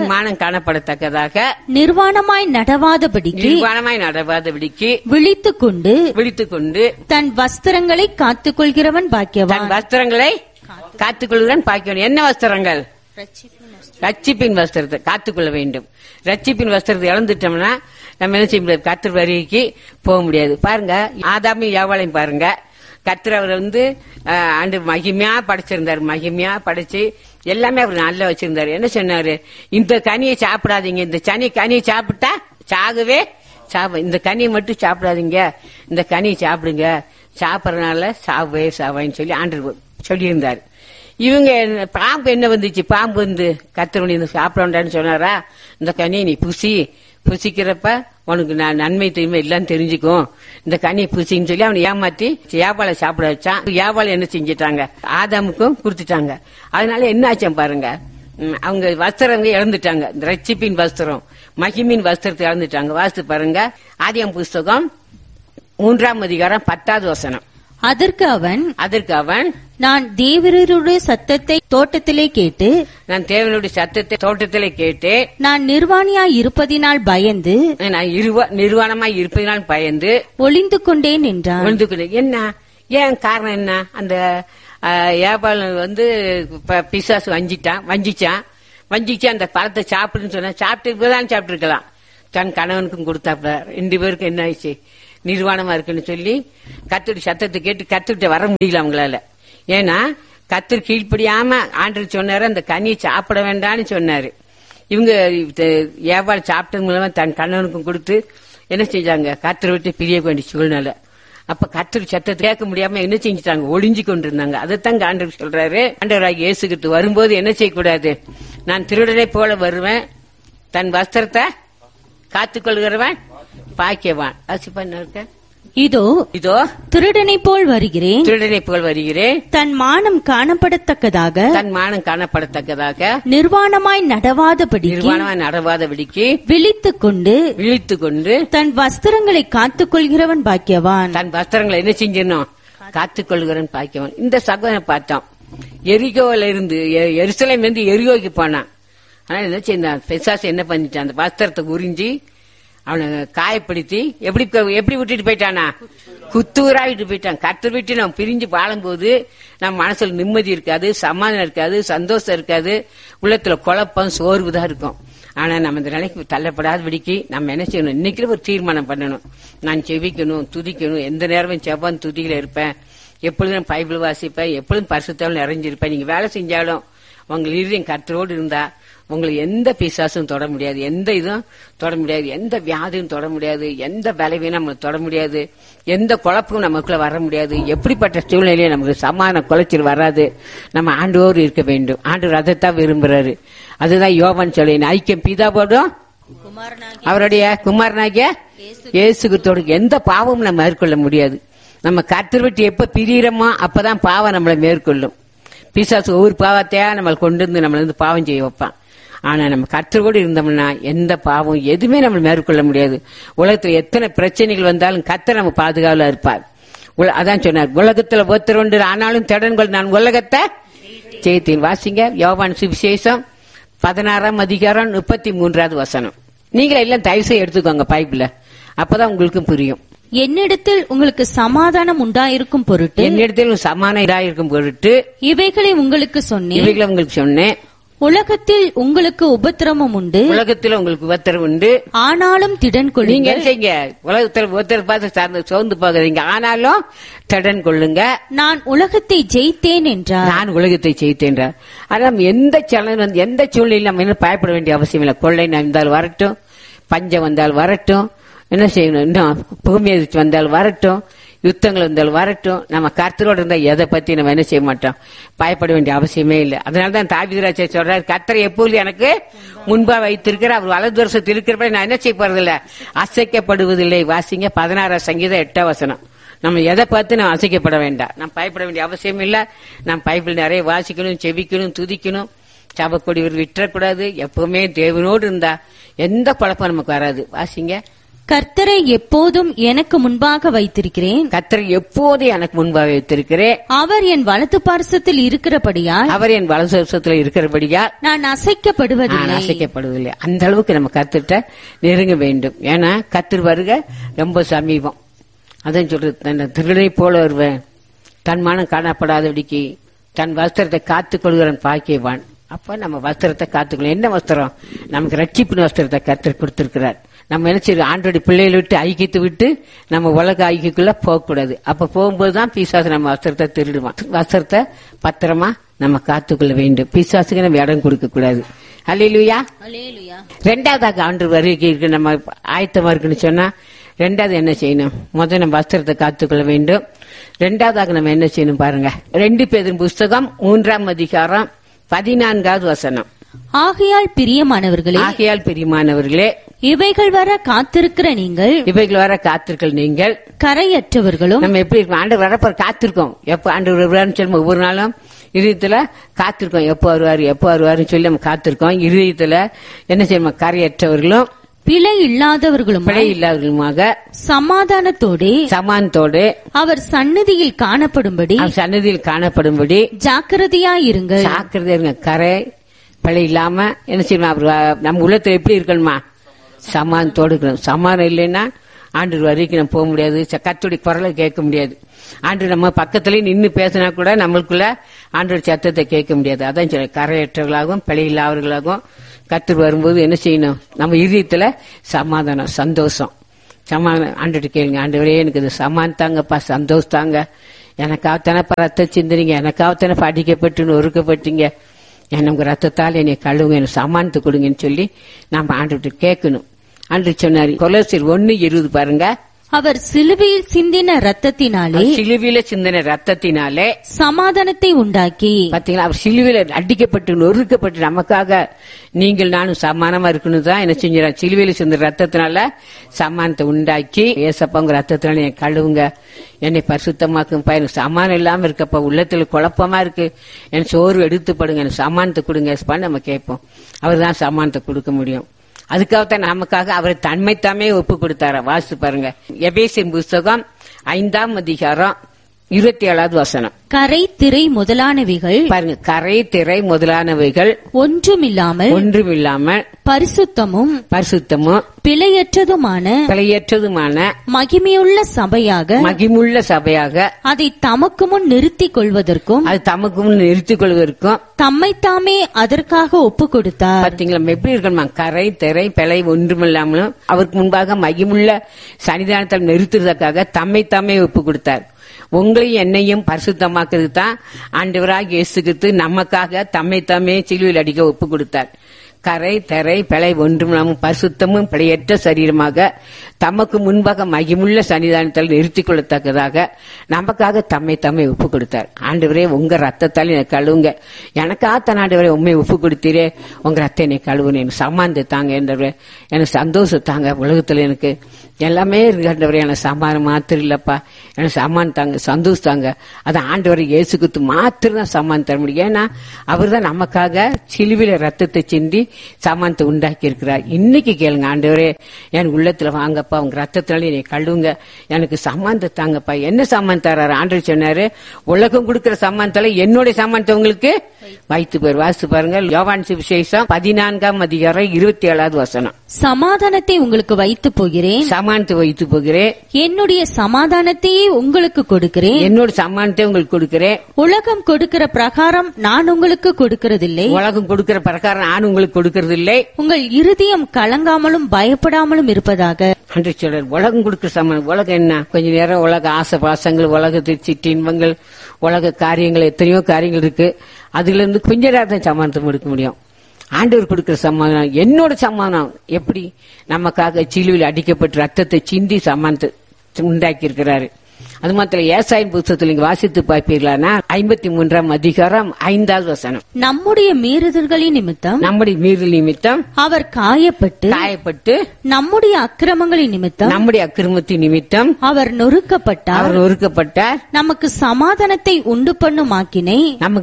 நிர்வாணமாய் நடவாதபடிக்கு விழித்துக்கொண்டு தன் வஸ்திரங்களை காத்துக்கொள்கிறவன் பாக்கியவான். வஸ்திரங்களை காத்துக்கொள்கிறவன் பாக்கியவான். என்ன வஸ்திரங்கள்? ரட்சிப்பின் வஸ்திரத்தை காத்துக்கொள்ள வேண்டும். ரட்சிப்பின் வஸ்திரத்தை இழந்துட்டோம்னா நம்ம என்ன செய்ய முடியாது? கர்த்தர் வருகைக்கு போக முடியாது. பாருங்க, ஆதாமையும் ஏவாளையும் பாருங்க. கர்த்தர் அவர் ஆண்டு மகிமையா படைச்சிருந்தாரு. மகிமையா படைச்சு எல்லாமே அவர் நல்லா வச்சிருந்தாரு. என்ன சொன்னாரு? இந்த கனியை சாப்பிடாதீங்க, இந்த கனியை சாப்பிட்டா சாகவே இந்த கனியை மட்டும் சாப்பிடாதீங்க, இந்த கனியை சாப்பிடுங்க, சாப்பிடறதுனால சாவேன்னு சொல்லி ஆண்டு சொல்லியிருந்தாரு. இவங்க பாம்பு என்ன வந்துச்சு? பாம்பு கர்த்தர் சாப்பிடண்டான்னு சொன்னாரா? இந்த கனியை நீ புசிக்கிறப்ப உனக்கு நன்மை தீமை எல்லாம் தெரிஞ்சுக்கும், இந்த கனியை புசின்னு சொல்லி அவனை ஏமாத்தி ஏவாளை சாப்பிட வச்சான். ஏவாளை என்ன செஞ்சிட்டாங்க? ஆதாமுக்கும் கொடுத்துட்டாங்க. அதனால என்ன ஆச்சான் பாருங்க, அவங்க வஸ்திரங்க இழந்துட்டாங்க. இந்த ரட்சிப்பின் வஸ்திரம், மகிமின் வஸ்திரத்தை இழந்துட்டாங்க. வாசித்து பாருங்க, ஆதியாகமம் புஸ்தகம் 3ஆம் அதிகாரம் 10வது வசனம். அதற்கு அவன் நான் தேவனுடைய சத்தத்தை தோட்டத்திலே கேட்டு நான் நிர்வாணியாய் இருப்பதினால் பயந்து ஒளிந்து கொண்டேன் என்றான். என்ன ஏன் காரணம் என்ன? அந்த ஏபாள் பிசாசு வஞ்சிச்சு அந்த பழத்தை சாப்பிடுன்னு சொன்னா சாப்பிட்டு இருக்கலாம். தன் கணவனுக்கும் கொடுத்தாப்ல. 2 பேருக்கும் என்ன ஆயிடுச்சு? நிர்வாணமா இருக்குன்னு சொல்லி கர்த்தருடைய சத்தத்தை கேட்டு கர்த்தர்கிட்ட வர முடியல அவங்களால. ஏன்னா கர்த்தர் கீழ்ப்படியாம ஆண்டவர் சொன்னாரு அந்த கனியை சாப்பிட வேண்டாம்னு சொன்னாரு. இவங்க ஏபாள் சாப்பிட்டது மூலமா தன் கணவனுக்கும் கொடுத்து என்ன செஞ்சாங்க? கர்த்தரை விட்டு பிரிய வேண்டிய சூழ்நிலை. அப்ப கர்த்தர் சத்தத்தை கேட்க முடியாம என்ன செஞ்சுட்டாங்க? ஒளிஞ்சு கொண்டிருந்தாங்க. அதைத்தான் ஆண்டவர் சொல்றாரு. ஆண்டவராகிய இயேசு கிறிஸ்து வரும்போது என்ன செய்யக்கூடாது? நான் திருடனை போல வருவேன், தன் வஸ்திரத்தை காத்துக்கொள்கிறவன் பாக்கியவான். வாசிப்பான் இருக்க. இதோ திருடனை போல் வருகிறேன், தன் மானம் காணப்படத்தக்கதாக நிர்வாணமாய் நடவாதபடிக்கு விழித்துக் கொண்டு தன் வஸ்திரங்களை காத்துக்கொள்கிறவன் பாக்கியவான். தன் வஸ்திரங்களை என்ன செஞ்சிடணும்? காத்துக்கொள்கிறவன் பாக்கியவான். இந்த சகோதரனை பார்த்தோம். எரிகோல இருந்து எருசலேம் இருந்து எரிகோக்கு போனான். ஆனா என்ன செய்தான்? பிசாசு என்ன பண்ணிட்டான்? அந்த வஸ்திரத்தை உறிஞ்சி அவனை காயப்படுத்தி எப்படி விட்டுட்டு போயிட்டானா? குத்தூரா விட்டு போயிட்டான். கர்த்தர் விட்டு நம்ம பிரிஞ்சு வாழும்போது நம்ம மனசுல நிம்மதி இருக்காது, சமாதானம் இருக்காது, சந்தோஷம் இருக்காது, உள்ளத்துல குழப்பம் சோர்வு தான் இருக்கும். ஆனா நம்ம இந்த நிலைக்கு தள்ளப்படாதபடிக்கு நம்ம என்ன செய்யணும்? இன்னைக்கு ஒரு தீர்மானம் பண்ணணும். நான் செவிக்கணும், துதிக்கணும், எந்த நேரமும் செவ்வான் துதியில இருப்பேன், எப்பொழுதும் பைபிள் வாசிப்பேன், எப்பொழுதும் பரிசுத்தால் நிறைஞ்சிருப்பேன். நீங்க வேலை செஞ்சாலும் உங்க இருதயம் கர்த்தரோடு இருந்தா உங்களுக்கு எந்த பிசாசும் தொட முடியாது, எந்த இதுவும் தொட முடியாது, எந்த வியாதியும் தொட முடியாது, எந்த பலவீனம் நம்மளுக்கு தொட முடியாது, எந்த குழப்பமும் நமக்குள்ள வர முடியாது. எப்படிப்பட்ட சூழ்நிலையும் நமக்கு சமான குலைச்சல் வராது. நம்ம ஆண்டோடு இருக்க வேண்டும். ஆண்டவர் அதைத்தான் விரும்புறாரு. அதுதான் யோவான் சொல்லின ஐக்கியம் பிதாவோடும் அவருடைய குமாரனாகிய இயேசு கிறிஸ்துவோடு எந்த பாவமும் நம்ம மேற்கொள்ள முடியாது. நம்ம கர்த்தரை விட்டு எப்ப பிரியறோமோ அப்பதான் பாவம் நம்மளை மேற்கொள்ளும். பிசாசு ஒவ்வொரு பாவத்தையா நம்மளை கொண்டு வந்து நம்மள வந்து பாவம் செய்ய வைப்பான். ஆனா நம்ம கர்த்தரோடு இருந்தோம்னா எந்த பாவம் எதுவுமே நம்ம மேற்கொள்ள முடியாது. உலகத்துல எத்தனை பிரச்சனைகள் வந்தாலும் கர்த்தர் நம்ம பாதுகாவலா இருப்பார். அதான் சொன்னார், உலகத்துல ஒருத்தர் உண்டு ஆனாலும் திடன்கள் நான் உலகத்தை ஜெயித்தேன். வாசிங்க யோவான் சுவிசேஷம் 16ஆம் அதிகாரம் 33வது வசனம். நீங்களே எல்லாம் தயவு செய்து எடுத்துக்கோங்க பைபிள்ல, அப்பதான் உங்களுக்கும் புரியும். என்னிடத்தில் உங்களுக்கு சமாதானம் உண்டாயிருக்கும் பொருட்டு இவைகளை உங்களுக்கு சொன்னேன். உலகத்தில் உங்களுக்கு உபத்திரவம் உண்டு, ஆனாலும் திடன் கொள்ளுங்க. நீங்க உலகத்தில் உபத்திரம் பார்த்து சோர்ந்து போகிறீங்க, ஆனாலும் திடன் கொள்ளுங்க. நான் உலகத்தை ஜெயித்தேன் என்றார். ஆனா எந்த சலனம் எந்த சூழ்நிலையும் நம்ம என்ன பயப்பட வேண்டிய அவசியம் இல்லை. கொள்ளை வந்தால் வரட்டும், பஞ்சம் வந்தால் வரட்டும், என்ன செய்யணும், இன்னும் பூமி எதிர்த்து வந்தால் வரட்டும், யுத்தங்கள் வந்தால் வரட்டும், நம்ம கர்த்தரோடு இருந்தா எதை பத்தி நம்ம என்ன செய்ய மாட்டோம், பயப்பட வேண்டிய அவசியமே இல்லை. அதனாலதான் தாவீது சொல்றாரு, கர்த்தரை எப்போது எனக்கு முன்பா வைத்திருக்கிற அவர் வலது வருஷத்தில் இருக்கிறப்ப நான் என்ன செய்ய போறதில்லை, அசைக்கப்படுவதில்லை. வாசிங்க 16 சங்கீதம் 8 வசனம். நம்ம எதை பார்த்து நம்ம அசைக்கப்பட வேண்டாம், நம்ம பயப்பட வேண்டிய அவசியம் இல்லை. நம்ம பைபிள் நிறைய வாசிக்கணும், செவிக்கணும், துதிக்கணும், சபைக்கொடி விட்டுறக்கூடாது. எப்பவுமே தேவனோடு இருந்தா எந்த குழப்பம் நமக்கு வராது. வாசிங்க, கர்த்தரை எப்போதும் எனக்கு முன்பாக வைத்திருக்கிறேன், கர்த்தரை எப்போது எனக்கு முன்பாக வைத்திருக்கிறேன். அவர் என் வலது பார்சத்தில் இருக்கிறபடியால் நான் அசைக்கப்படுவதில்லை. அந்த அளவுக்கு நம்ம கர்த்தர்ட்ட நெருங்க வேண்டும். ஏன்னா கர்த்தர் வருக ரொம்ப சமீபம். அதான் சொல்றது, திருடனை போல வருவேன், தன் மானம் காணப்படாதபடிக்கு தன் வஸ்திரத்தை காத்துக் கொள்கிறன் பாக்கியவான். அப்ப நம்ம வஸ்திரத்தை காத்துக்கணும். என்ன வஸ்திரம்? நமக்கு ரட்சிப்பின் வஸ்திரத்தை கர்த்தர் கொடுத்திருக்கிறார். நம்ம என்ன செய்யணும், ஆண்டோடைய பிள்ளைகளை விட்டு ஐக்கியத்தை விட்டு நம்ம உலக ஐக்கியக்குள்ள போகக்கூடாது. அப்ப போகும்போதுதான் பிசாசு நம்ம வஸ்திரத்தை திருடுவான். வஸ்திரத்தை பத்திரமா நம்ம காத்துக்கொள்ள வேண்டும். பிசாசுக்கு நம்ம இடம் கொடுக்க கூடாது. அல்லேலூயா. ரெண்டாவதாக ஆண்டு வருகை இருக்கு, நம்ம ஆயத்தமா இருக்குன்னு சொன்னா ரெண்டாவது என்ன செய்யணும், முதல்ல நம்ம வஸ்திரத்தை காத்துக்கொள்ள வேண்டும். ரெண்டாவதாக நம்ம என்ன செய்யணும் பாருங்க, 2 பேதுரு புஸ்தகம் 3ஆம் அதிகாரம் 14வது வசனம். ஆகையால் பிரியமானவர்களே, இவைகள் வர காத்திருக்கிற நீங்கள் கரையற்றவர்களும். நம்ம எப்படி இருக்கோம், ஆண்டு வரப்ப காத்திருக்கோம். எப்ப ஆண்டு வருவாருன்னு சொல்லி ஒவ்வொரு நாளும் இருதயத்துல காத்திருக்கோம். எப்போ வருவாருன்னு சொல்லி நம்ம காத்திருக்கோம். இருதயத்துல என்ன செய்யணும், கரையற்றவர்களும் பிழை இல்லாதவர்களுமாக சமாதானத்தோடு அவர் சந்நிதியில் காணப்படும்படி ஜாக்கிரதையாயிருங்கள். கரை பிழை இல்லாம என்ன செய்யணும், நம்ம உள்ளத்துல எப்படி இருக்கணுமா, சமாதானத்தோடு இருக்கணும். சமாதானம் இல்லைன்னா ஆண்டவர் வரைக்கும் நம்ம போக முடியாது. கர்த்தருடைய குரலை கேட்க முடியாது. ஆண்டு நம்ம பக்கத்திலேயே நின்று பேசினா கூட நம்மளுக்குள்ள ஆண்டவர் சத்தத்தை கேட்க முடியாது. அதான் சொல்ல, கரையற்றவர்களாகவும் பிழையில்லாதவர்களாகவும் கர்த்தர் வரும்போது என்ன செய்யணும்? நம்ம இதயத்துல சமாதானம், சந்தோஷம், சமாதானம். ஆண்டுட்டு கேளுங்க, ஆண்டவரே எனக்கு இது சமாதானம் தாங்கப்பா, சந்தோஷம் தாங்க. எனக்காகத்தானப்பா ரத்த சிந்தனீங்க, எனக்காகத்தானப்பா அடிக்கப்பட்டு ஒருக்கப்பட்டீங்க, எனக்கு ரத்தத்தால் என்னை கழுவுங்க, எனக்கு சமானத்தை கொடுங்கன்னு சொல்லி நம்ம ஆண்டுட்டு கேட்கணும். ஆண்டு சொன்னாரு கொலோசியர் 1:20 பாருங்க. அவர் சிலுவையில் சிந்தின ரத்தத்தினாலே, சிலுவையில சிந்தின ரத்தத்தினாலே சமாதானத்தை உண்டாக்கி. பாத்தீங்களா, அவர் சிலுவையில அடிக்கப்பட்டு நொறுக்கப்பட்டு நமக்காக நீங்கள் நானும் சமானமா இருக்கணும் தான் என்ன செஞ்சார்? சிலுவையில சிந்தின ரத்தத்தினால சமானத்தை உண்டாக்கி, ஏசப்பாங்க ரத்தத்தினால என் கழுவுங்க, என்னை பரிசுத்தமாக்கும்பா, எனக்கு சமானம் இல்லாம இருக்கப்பா, உள்ளத்துல குழப்பமா இருக்கு, என் சோர்வு எடுத்துப்படுங்க, எனக்கு சமானத்தை கொடுங்க நம்ம கேட்போம். அவர் தான் சமானத்தை கொடுக்க முடியும். அதுக்காகத்தான் நமக்காக அவர் தன்மைத்தாமே ஒப்பு கொடுத்தார. வாசித்து பாருங்க, எபேசியர் புஸ்தகம் 5ஆம் அதிகாரம் 27வது வசனம். கரை திரை முதலானவைகள் பாருங்க, கரை திரை முதலானவைகள் ஒன்றுமில்லாமல் பரிசுத்தமும் பிழையற்றதுமான மகிமையுள்ள சபையாக அதை தமக்கு முன் நிறுத்திக் கொள்வதற்கும் தம்மைத்தாமே அதற்காக ஒப்பு கொடுத்தார். பாத்தீங்களா எப்படி இருக்கணுமா? கரை திரை பிழை ஒன்றுமில்லாமலும் அவருக்கு முன்பாக மகிமுள்ள சன்னிதானத்தில் நிறுத்துவதற்காக தம்மைத்தாமே ஒப்பு கொடுத்தார். உங்களையும் என்னையும் பரிசுத்தமாக்குறது தான் ஆண்டவராக இயேசு கிறிஸ்து நமக்காக தம்மைத்தாமே சிலுவையில் அடிக்க ஒப்பு கொடுத்தார். கரை திரை பிழை ஒன்றுமில்லாமல் பரிசுத்தமும் பிழையற்ற சரீரமாக தமக்கு முன்பாக மகிமுள்ள சன்னிதானத்தால் நிறுத்திக் கொள்ளத்தக்கதாக நமக்காக தம்மை ஒப்பு கொடுத்தார். ஆண்டவரே, உங்க ரத்தத்தால் எனக்கு கழுவுங்க, எனக்காக ஆண்டவரே உண்மை ஒப்பு கொடுத்தீரே, உங்க ரத்தம் என்னை கழுவுன்னு எனக்கு சமானத்தை தாங்க என்றவரே, எனக்கு சந்தோஷத்தாங்க. உலகத்துல எனக்கு எல்லாமே இருக்கின்றவரே, எனக்கு சமாதானம் மாத்திரம் இல்லப்பா, எனக்கு சமான் தாங்க, சந்தோஷம் தாங்க. அது ஆண்டவரை இயேசு கிறிஸ்து மாத்திரம் தான் சமான் தர முடியும். ஏன்னா அவர் தான் நமக்காக சிலுவையில ரத்தத்தை சிந்தி சமானத்தை உண்டாக்கி இருக்கிறார். இன்னைக்கு கேளுங்க, ஆண்டவரே என் உள்ளத்துல வாங்கப்பா, உங்க ரத்தத்தினால என்னை கழுவுங்க, எனக்கு சமானத்தை தாங்கப்பா. என்ன சமான் தர்றாரு? ஆண்டவர் சொன்னாரு, உலகம் கொடுக்கிற சமானத்தால என்னுடைய சமானத்தை உங்களுக்கு வைத்து போய். வாசித்து பாருங்க, யோவான் சுவிசேஷம் 14ஆம் அதிகாரம் 27வது வசனம். சமாதானத்தை உங்களுக்கு வைத்து போகிறேன், சமானத்தை வைத்து போகிறேன், என்னுடைய சமாதானத்தையே உங்களுக்கு கொடுக்கிறேன், என்னோட சமானத்தை உங்களுக்கு கொடுக்கிறேன். உலகம் கொடுக்கிற பிரகாரம் நான் உங்களுக்கு கொடுக்கிறதில்லை, உலகம் கொடுக்கிற பிரகாரம் நான் உங்களுக்கு கொடுக்கறதில்லை. உங்கள் இருதயம் கலங்காமலும் பயப்படாமலும் இருப்பதாக. அன்று சொல்றார், உலகம் கொடுக்கிற சமானம். உலகம் என்ன? கொஞ்ச நேரம் உலக ஆசை பாசங்கள், உலகத்தை சிட்டு இன்பங்கள், உலக காரியங்கள், எத்தனையோ காரியங்கள் இருக்கு. அதுல இருந்து கொஞ்ச நேரம் தான் சமாதானத்தை கொடுக்க முடியும். ஆண்டவர் கொடுக்கிற சமாதானம், என்னோட சமாதானம் எப்படி? நமக்காக சிலுவையில் அடிக்கப்பட்டு ரத்தத்தை சிந்தி சமாதானத்தை உண்டாக்கி இருக்கிறாரு. அது மாத்திரம் ஏசாயின் புத்தகத்தில் நீங்க வாசித்து பார்ப்பீர்களா? 53ஆம் அதிகாரம் 5வது வசனம். நம்முடைய மீறுதல்களின் நிமித்தம் அவர் காயப்பட்டு நம்முடைய அக்கிரமங்களின் நிமித்தம் அவர் நொறுக்கப்பட்டார். நமக்கு சமாதானத்தை உண்டு பண்ணும் ஆக்கினை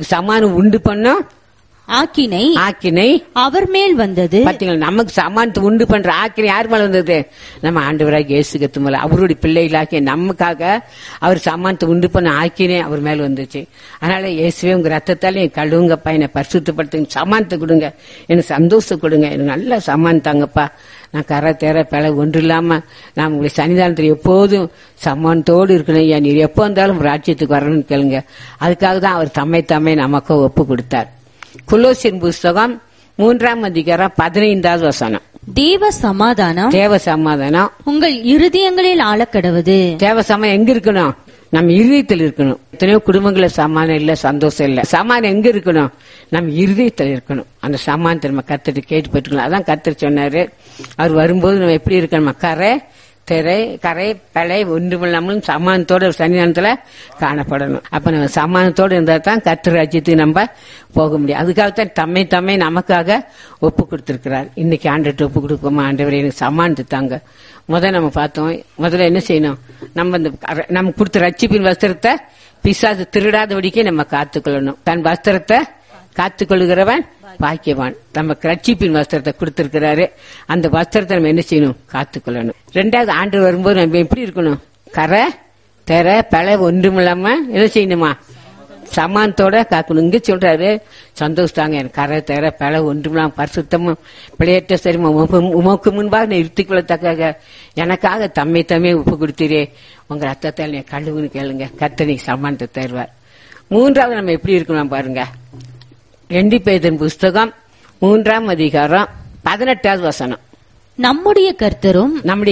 ஆக்கினை அவர் மேல் வந்தது. பாத்தீங்களா, நமக்கு சமானத்தை உண்டு பண்ற ஆக்கினை யார் மேல வந்தது? நம்ம ஆண்டவராக இயேசு கிறிஸ்து மேல. அவருடைய பிள்ளைகளாகிய நமக்காக அவர் சமானத்தை உண்டு பண்ண ஆக்கினே அவர் மேல வந்துச்சு. அதனால இயேசுவே, உங்க ரத்தத்தால என் கழுவுங்கப்பா, என்னை பரிசுத்தப்படுத்துங்க, சமானத்தை கொடுங்க, எனக்கு சந்தோஷம் கொடுங்க, எனக்கு நல்ல சமான் தாங்கப்பா. நான் கரை தேர பிழை ஒன்று இல்லாம நான் உங்களை சன்னிதானத்தில் எப்போதும் சமானத்தோடு இருக்கணும். ஐயா, நீர் எப்போ வந்தாலும் ராஜ்யத்துக்கு வரணும்னு கேளுங்க. அதுக்காக தான் அவர் தம்மை நமக்கு ஒப்பு கொடுத்தார். கொலோசியர் புஸ்தகம் 3ஆம் அதிகாரம் 15வது வசனம். தேவ சமாதானம் உங்கள் இருதயங்களில் ஆளக்கடவது. தேவ சமாதானம் எங்க இருக்கணும்? நம்ம இருதயத்தில் இருக்கணும். எத்தனையோ குடும்பங்கள சமாதானம் இல்ல, சந்தோஷம் இல்ல. சமாதானம் எங்க இருக்கணும்? நம்ம இருதயத்தில் இருக்கணும். அந்த சமாதானத்தை நம்ம கர்த்தர் கேட்டு பெற்றுக்கணும். அதான் கர்த்தர் சொன்னாரு, அவர் வரும்போது நம்ம எப்படி இருக்கணும்? கரை பிழை ஒன்றுமில்லாமலும் சமாதானத்தோட சன்னிதானத்துல காணப்படணும். அப்ப நம்ம சமாதானத்தோடு இருந்தா தான் கர்த்தர் ராஜ்யத்துக்கு நம்ம போக முடியும். அதுக்காகத்தான் தம்மை நமக்காக ஒப்பு கொடுத்திருக்கிறார். இன்னைக்கு ஆண்டவர்கிட்ட ஒப்பு கொடுப்போமா? ஆண்டவரே, எனக்கு சமாதானத்தை தாங்க. நம்ம பார்த்தோம், முதல்ல என்ன செய்யணும்? நம்ம கொடுத்த ரட்சிப்பின் வஸ்திரத்தை பிசாசு திருடாதபடிக்கே நம்ம காத்துக்கொள்ளணும். தன் வஸ்திரத்தை காத்துக்கொள்கிறவன் பாக்கியவான். நமக்கு ரட்சிப்பின் வஸ்திரத்தை கொடுத்திருக்கிறாரு. அந்த வஸ்திரத்தை நம்ம என்ன செய்யணும்? காத்துக்கொள்ளணும். 2வது ஆண்டு வரும்போது நம்ம எப்படி இருக்கணும்? கரை திரை பிழை ஒன்றுமில்லாம என்ன செய்யணுமா? சமானத்தோட காக்கணும். இங்க சொல்றாரு சந்தோஷத்தாங்க எனக்கு கரை தர பல ஒன்றும் பரிசுத்தமும் பிழையற்ற சரிமா உமக்கு முன்பாக நிறுத்திக் கொள்ளத்தக்க எனக்காக தம்மை ஒப்பு கொடுத்தீரே, உங்க ரத்தத்தால் என் கழுவுன்னு கேளுங்க, கர்த்தர் சமானத்தை தருவார். மூன்றாவது நம்ம எப்படி இருக்கணும் பாருங்க. 2 பேதுரு புஸ்தகம் 3ஆம் அதிகாரம் 18வது வசனம். நம்முடைய கர்த்தரும்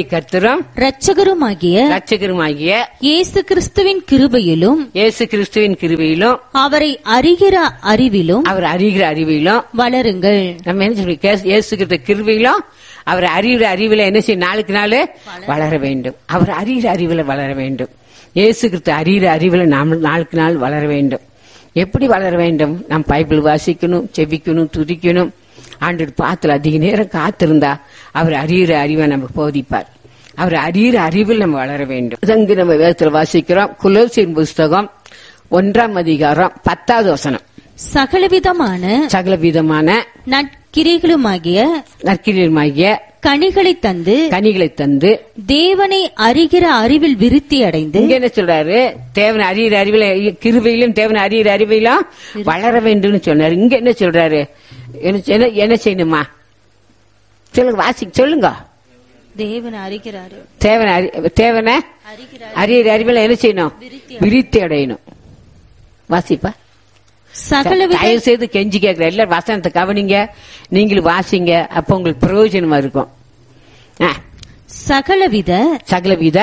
இரட்சகருமாகிய இயேசு கிறிஸ்துவின் கிருபையிலும் அவரை அறிகிற அறிவிலும் வளருங்கள். நம்ம என்ன சொல்லி இயேசு கிறிஸ்து கிருபையிலும் அவர் அறிகிற அறிவில என்ன செய்ய நாளுக்கு நாள் வளர வேண்டும். அவர் அறிகிற அறிவில வளர வேண்டும். இயேசு கிறிஸ்து அறிகிற அறிவில நாளுக்கு நாள் வளர வேண்டும். எப்படி வளர வேண்டும்? நாம் பைபிள் வாசிக்கணும், செபிக்கணும், துதிக்கணும். ஆண்டு பாத்துல அதிக நேரம் காத்திருந்தா அவர் அறிகிற அறிவை நமக்கு போதிப்பார். அவர் அறிகிற அறிவில் நம்ம வளர வேண்டும். அங்கு நம்ம வேதத்தில் வாசிக்கிறோம். கொலோசியர் புஸ்தகம் 1ஆம் அதிகாரம் 10வது வசனம். சகலவிதமான நற்கிரியைகளுமாகிய கனிகளை தந்து தேவனை அறிகிற அறிவில் விருத்தி அடைந்து. இங்க என்ன சொல்றாரு? தேவனை அறிகிற அறிவில கிருபையிலும் தேவனை அறிகிற அறிவிலும் வளர வேண்டும் சொன்னாரு. இங்க என்ன சொல்றாரு? என்ன செய்யணுமா சொல்லுங்க, சொல்லுங்க. தேவனை அறிகிறாரு, தேவனை அறிகிற அறிவில என்ன செய்யணும்? விருத்தி அடையணும். வாசிப்பா தயவு செய்து கெஞ்சி கேட்கிற எல்லாரும் வசனத்தை கவனிங்க, நீங்களும் வாசிங்க. அப்ப உங்களுக்கு பிரயோஜனமா இருக்கும். சகலவித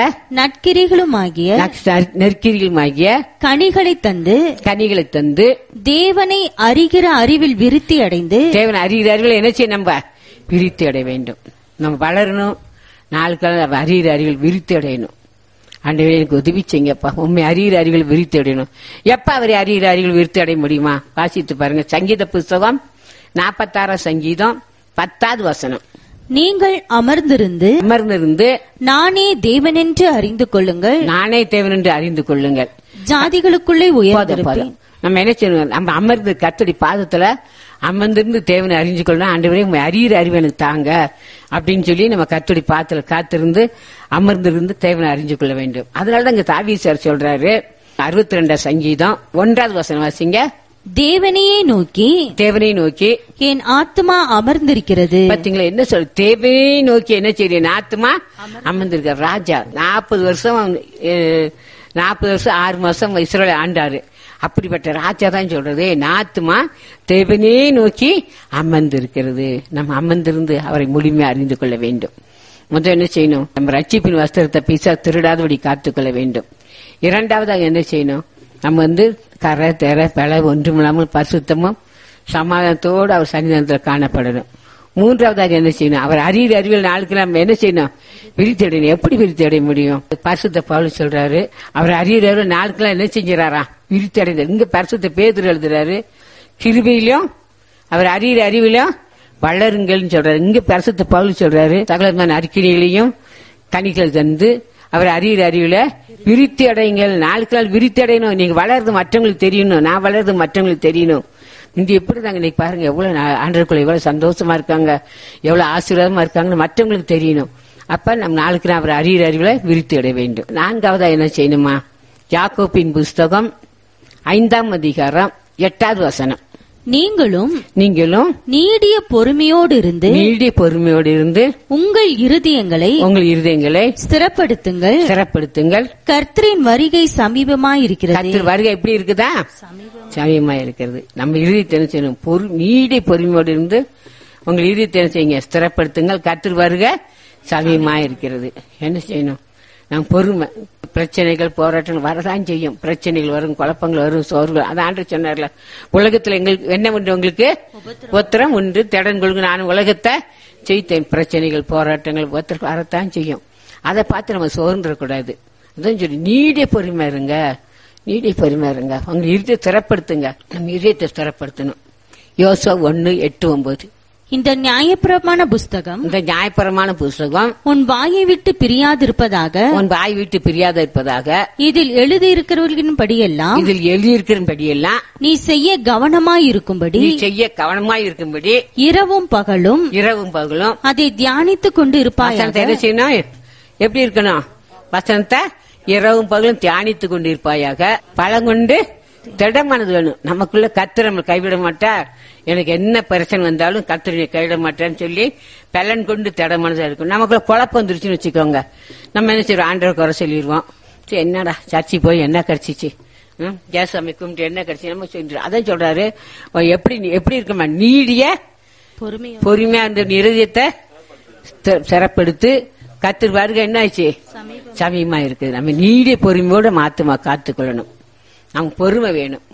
நற்கிரிகளுமாகிய கனிகளை தந்து தேவனை அறிகிற அறிவில் விருத்தி அடைந்து. தேவனை அறிகிற அறிவில் என்ன செய்ய? நம்ம விருத்தி அடைய வேண்டும். நம்ம வளரணும். நாளுக்கு அறிகிற அறிவில் விருத்தி அடையணும். ஆண்டவரே எனக்கு உதவி செய்யுங்கப்பா, உண்மை அறிகிற அறிவில் விருத்தி அடையணும். எப்ப அவரை அறிகிற அறிவில் விருத்தி அடைய முடியுமா? வாசித்து பாருங்க. சங்கீத புஸ்தகம் 46ஆம் சங்கீதம் 10வது வசனம். நீங்கள் அமர்ந்திருந்து நானே தேவனென்று அறிந்து கொள்ளுங்கள், ஜாதிகளுக்குள்ளே உயர்ந்திருப்பேன். நம்ம என்ன செய்யணும்? நம்ம அமர்ந்து கர்த்தருடைய பாதத்துல அமர்ந்திருந்து தேவனை அறிஞ்சு கொள்ளணும். ஆண்டவரே உங்க அறிகிற அறிவு எனக்கு தாங்க அப்படின்னு சொல்லி நம்ம கர்த்தருடைய பாதத்துல காத்திருந்து அமர்ந்திருந்து தேவனை அறிஞ்சு கொள்ள வேண்டும். அதனாலதான் இங்க தாவீசார் சொல்றாரு 62ஆம் சங்கீதம் 1வது வசனம் வாசிங்க. தேவனையே நோக்கி என் ஆத்மா அமர்ந்திருக்கிறது. பாத்தீங்களா என்ன சொல்ற? தேவனையே நோக்கி என்ன செய்ய? ஆத்மா அமர்ந்திருக்க. ராஜா 40 வருஷம் 6 மாசம் இஸ்ரவேலை ஆண்டாரு. அப்படிப்பட்ட ராஜா தான் சொல்றது என் ஆத்மா தேவனே நோக்கி அமர்ந்திருக்கிறது. நம்ம அமர்ந்திருந்து அவரை முழுமையா அறிந்து கொள்ள வேண்டும். முதல் என்ன செய்யணும்? நம்ம ரட்சிப்பின் வஸ்திரத்தை பிசா திருடாதபடி காத்துக்கொள்ள வேண்டும். இரண்டாவதாக என்ன செய்யணும்? நம்ம கரை தெர பல ஒன்றுமில்லாமல் பரிசுத்தமும் சமாதானத்தோடு அவர் சன்னிதானத்தில் காணப்படணும். மூன்றாவதாக என்ன செய்யணும்? அவர் அறிகிற அறிவியல் நாளுக்கு நம்ம என்ன செய்யணும்? விருத்தி அடையணும். எப்படி விருத்தி அடைய முடியும்? பரிசுத்த பவுல் சொல்றாரு அவர் அறிகிற அறிவியல் நாளுக்கெல்லாம் என்ன செஞ்சாரா? விருத்தி அடைந்தார். இங்க பரிசுத்த பேதுரு எழுதுறாரு கிருபையிலும் அவர் அறிகிற அறிவிலும் வளருங்கள் சொல்றாரு. இங்க பரிசுத்த பவுல் சொல்றாரு சகலமான அறிக்கைகளையும் கனிகள் தந்து அவர் அறிகிற அறிவில விருத்தி அடையுங்கள். நாளுக்கு நாள் விருத்தி அடையணும். நீங்க வளர்றது மற்றவங்களுக்கு தெரியணும், நான் வளர்றது மற்றவங்களுக்கு தெரியணும். இந்த எப்படிதாங்க இன்னைக்கு பாருங்க எவ்வளவு ஆண்டவருக்குள்ள எவ்வளவு சந்தோஷமா இருக்காங்க, எவ்வளவு ஆசீர்வாதமா இருக்காங்கன்னு மற்றவங்களுக்கு தெரியணும். அப்ப நம்ம நாளுக்கு நாள் அவர் அறிகிற அறிவில விருத்தி அடைய வேண்டும். நான்காவதா என்ன செய்யணுமா? யாக்கோபின் புஸ்தகம் 5ஆம் அதிகாரம் 8வது வசனம். நீங்களும் நீடிய பொறுமையோடு இருந்து உங்கள் இருதயங்களை ஸ்திரப்படுத்துங்கள். கர்த்தரின் வருகை சமீபமாயிருக்கிறது. கர்த்தர் வருகை எப்படி இருக்குதா? சமீபமா இருக்கிறது. நம்ம இருதயத்தை நீடிய பொறுமையோடு இருந்து உங்கள் இருதயத்தை செய்யுங்க, ஸ்திரப்படுத்துங்கள். கர்த்தர் வருகை சமீபமா இருக்கிறது. என்ன செய்யணும்? நாம் பொறுமை. பிரச்சனைகள் போராட்டங்கள் வரதான் செய்யும். பிரச்சனைகள் வரும், குழப்பங்கள் வரும், சோர்வுகள். அது ஆண்டவர் சொன்னார்ல, உலகத்துல எங்களுக்கு என்ன உண்டு? உங்களுக்கு உத்தரம் உண்டு, திடன் கொள்கு, நான் உலகத்தை செய்தேன். பிரச்சனைகள் போராட்டங்கள் வரத்தான் செய்யும். அதை பார்த்து நம்ம சோர்ந்துடக்கூடாது. அதான் சொல்லி நீடிய பொறுமை இருங்க. உங்க இதயத்தை ஸ்திரப்படுத்துங்க. நம்ம இதயத்தை ஸ்திரப்படுத்தணும். யோசுவா 1:8-9. இந்த நியாயப்பிரமாண புஸ்தகம் உன் வாயை விட்டு பிரியாதிருப்பதாக இதில் எழுதியிருக்கிறவர்களின்படியெல்லாம் நீ செய்ய கவனமாயிருக்கும்படி இரவும் பகலும் அதை தியானித்துக் கொண்டு இருப்பாய். என்ன செய்யணும்? எப்படி இருக்கணும்? வசனத்தை இரவும் பகலும் தியானித்துக் கொண்டிருப்பாயாக. பழங்கொண்டு திடமானது வேணும். நமக்குள்ள கர்த்தர் நம்ம கைவிட மாட்டார். எனக்கு என்ன பிரச்சனை வந்தாலும் கர்த்தர் கைவிட மாட்டார்னு சொல்லி பலன் கொண்டு திடமானதா இருக்கும். நமக்குள்ள குழப்பம் வந்துருச்சுன்னு வச்சுக்கோங்க, நம்ம என்ன செய்வோம், ஆண்டவர் குறை சொல்லிடுவோம். சரி, என்னடா சர்ச்சை போய் என்ன கிடைச்சிச்சு, ஜேசாமி கும்பிட்டு என்ன கிடைச்சி நம்ம சொல்லிடுறோம். அதான் சொல்றாரு, எப்படி இருக்கமா நீடிய பொறுமையா அந்த இருதயத்தை சிறப்படுத்து, கர்த்தர் வருகை என்ன ஆச்சு, சமயமா இருக்குது. நம்ம நீடிய பொறுமையோட மாத்துமா காத்துக்கொள்ளணும். நமக்கு பொறுமை வேணும்.